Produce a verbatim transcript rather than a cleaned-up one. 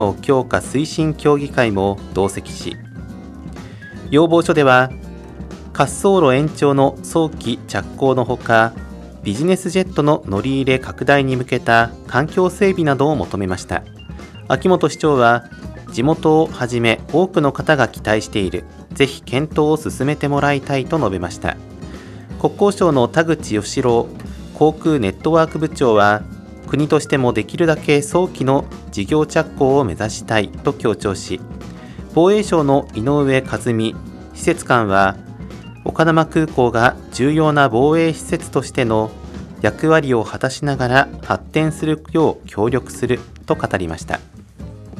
強化推進協議会も同席し、要望書では滑走路延長の早期着工のほか、ビジネスジェットの乗り入れ拡大に向けた環境整備などを求めました。秋元市長は、地元をはじめ多くの方が期待している、ぜひ検討を進めてもらいたいと述べました。国交省の田口義郎航空ネットワーク部長は、国としてもできるだけ早期の事業着工を目指したいと強調し、防衛省の井上和美施設官は、丘珠空港が重要な防衛施設としての役割を果たしながら発展するよう協力すると語りました。